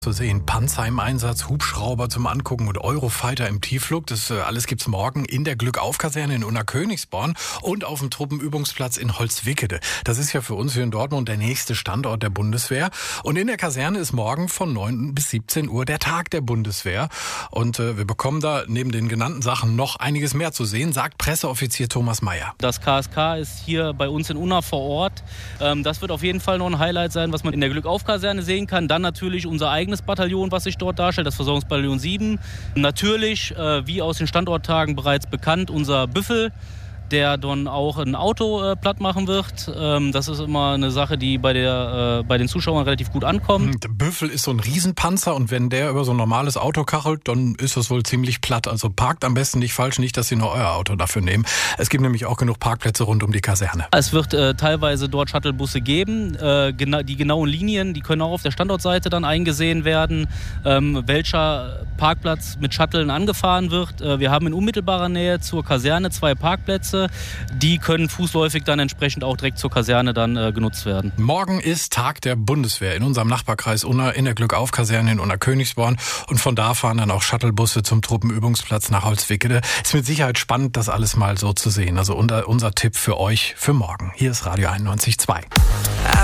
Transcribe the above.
Zu sehen, Panzer im Einsatz, Hubschrauber zum Angucken und Eurofighter im Tiefflug. Das alles gibt's morgen in der Glückauf-Kaserne in Unna-Königsborn und auf dem Truppenübungsplatz in Holzwickede. Das ist ja für uns hier in Dortmund der nächste Standort der Bundeswehr. Und in der Kaserne ist morgen von 9 bis 17 Uhr der Tag der Bundeswehr. Und wir bekommen da neben den genannten Sachen noch einiges mehr zu sehen, sagt Presseoffizier Thomas Meyer. Das KSK ist hier bei uns in Unna vor Ort. Das wird auf jeden Fall noch ein Highlight sein, was man in der Glückauf-Kaserne sehen kann. Dann natürlich unser eigenes Bataillon, was sich dort darstellt, das Versorgungsbataillon 7. Natürlich, wie aus den Standorttagen bereits bekannt, unser Büffel, der dann auch ein Auto platt machen wird. Das ist immer eine Sache, die bei den Zuschauern relativ gut ankommt. Der Büffel ist so ein Riesenpanzer und wenn der über so ein normales Auto kachelt, dann ist das wohl ziemlich platt. Also parkt am besten nicht falsch, nicht, dass Sie nur euer Auto dafür nehmen. Es gibt nämlich auch genug Parkplätze rund um die Kaserne. Es wird teilweise dort Shuttlebusse geben. Die genauen Linien, die können auch auf der Standortseite dann eingesehen werden, welcher Parkplatz mit Shuttlen angefahren wird. Wir haben in unmittelbarer Nähe zur Kaserne 2 Parkplätze. Die können fußläufig dann entsprechend auch direkt zur Kaserne dann genutzt werden. Morgen ist Tag der Bundeswehr in unserem Nachbarkreis Unna in der Glückauf-Kaserne in Unna-Königsborn. Und von da fahren dann auch Shuttlebusse zum Truppenübungsplatz nach Holzwickede. Ist mit Sicherheit spannend, das alles mal so zu sehen. Also unser Tipp für euch für morgen. Hier ist Radio 91.2.